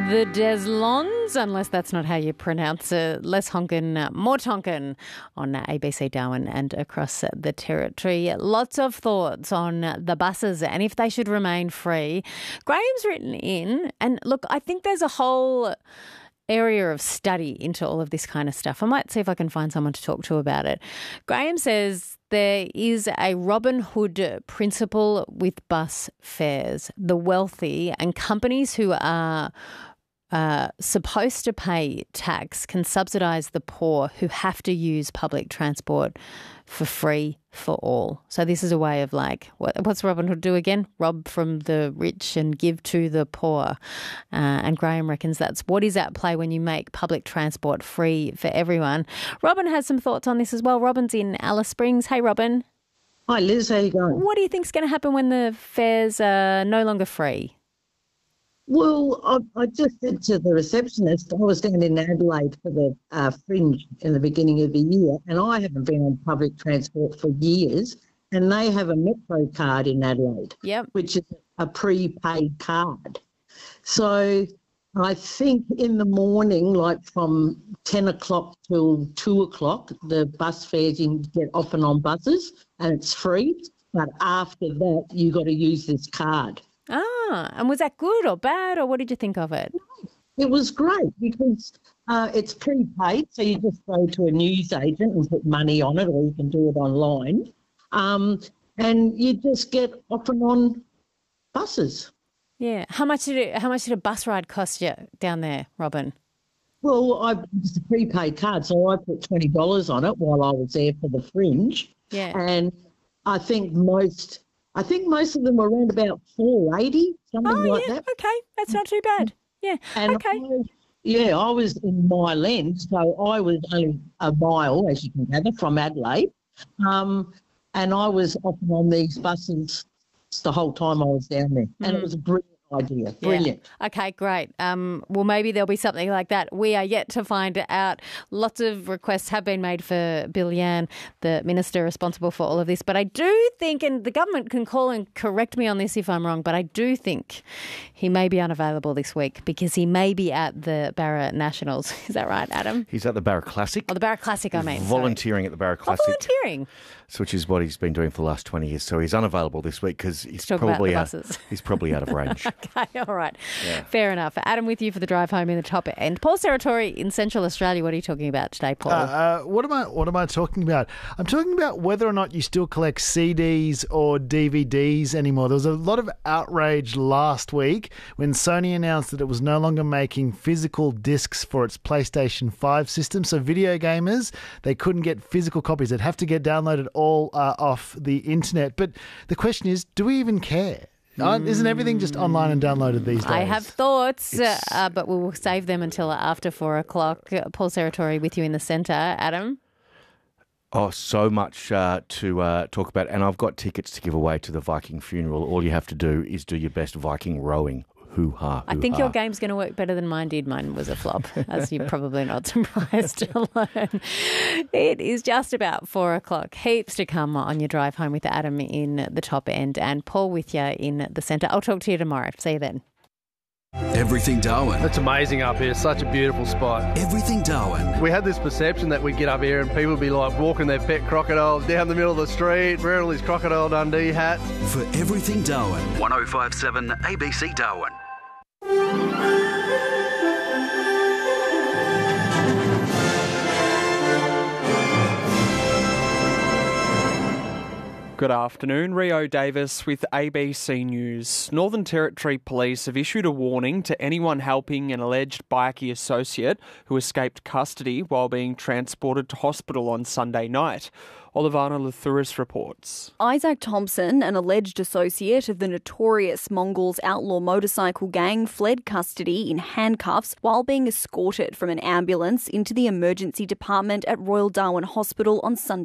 The Deslons, unless that's not how you pronounce it, less honkin', more tonkin' on ABC Darwin and across the territory. Lots of thoughts on the buses and if they should remain free. Graham's written in, and look, I think there's a whole area of study into all of this kind of stuff. I might see if I can find someone to talk to about it. Graham says there is a Robin Hood principle with bus fares. The wealthy and companies who are supposed to pay tax can subsidise the poor who have to use public transport for free for all. So this is a way of like, what's Robin Hood do again? Rob from the rich and give to the poor. And Graham reckons that's what is at play when you make public transport free for everyone. Robin has some thoughts on this as well. Robin's in Alice Springs. Hey, Robin. Hi, Liz. How you going? What do you think's going to happen when the fares are no longer free? Well, I just said to the receptionist, I was down in Adelaide for the Fringe in the beginning of the year, and I haven't been on public transport for years, and they have a Metro card in Adelaide, which is a prepaid card. So I think in the morning, like from 10 o'clock till 2 o'clock, the bus fares, you can get off and on buses, and it's free, but after that, you got to use this card. And was that good or bad, or what did you think of it? It was great because it's prepaid, so you just go to a newsagent and put money on it, or you can do it online, and you just get off and on buses. Yeah. How much did a bus ride cost you down there, Robin? Well, it's a prepaid card, so I put $20 on it while I was there for the Fringe. Yeah. And I think most of them were around about $4.80, something like that. Okay, that's not too bad. Yeah, and okay. I was in Mile End, so I was only a mile, as you can gather, from Adelaide, and I was off and on these buses the whole time I was down there, and it was a brilliant idea. Brilliant. Yeah. Okay, great. Well, maybe there'll be something like that. We are yet to find out. Lots of requests have been made for Bill Yan, the minister responsible for all of this. But I do think, and the government can call and correct me on this if I'm wrong, but I do think he may be unavailable this week because he may be at the Barra Nationals. Is that right, Adam? He's at the Barra Classic. Oh, the Barra Classic, I mean. Volunteering at the Barra Classic. Oh, volunteering. So, which is what he's been doing for the last 20 years. So he's unavailable this week because he's probably out of range. Okay, all right. Yeah. Fair enough. Adam with you for the drive home in the top end. Paul Serratori in Central Australia. What are you talking about today, Paul? What am I talking about? I'm talking about whether or not you still collect CDs or DVDs anymore. There was a lot of outrage last week when Sony announced that it was no longer making physical discs for its PlayStation 5 system. So video gamers, they couldn't get physical copies. They'd have to get downloaded all off the internet. But the question is, do we even care? Isn't everything just online and downloaded these days? I have thoughts, but we will save them until after 4 o'clock. Paul Serratori with you in the centre. Adam? Oh, so much to talk about. And I've got tickets to give away to the Viking funeral. All you have to do is do your best Viking rowing. Hoo-ha, I think your game's going to work better than mine did. Mine was a flop, as you're probably not surprised to learn. It is just about 4 o'clock. Heaps to come on your drive home with Adam in the top end and Paul with you in the centre. I'll talk to you tomorrow. See you then. Everything Darwin. It's amazing up here. Such a beautiful spot. Everything Darwin. We had this perception that we'd get up here and people would be like walking their pet crocodile down the middle of the street, wearing all these Crocodile Dundee hats. For Everything Darwin. 105.7 ABC Darwin. Good afternoon, Rio Davis with ABC News. Northern Territory Police have issued a warning to anyone helping an alleged bikie associate who escaped custody while being transported to hospital on Sunday night. Olivana Lathuris reports. Isaac Thompson, an alleged associate of the notorious Mongols outlaw motorcycle gang, fled custody in handcuffs while being escorted from an ambulance into the emergency department at Royal Darwin Hospital on Sunday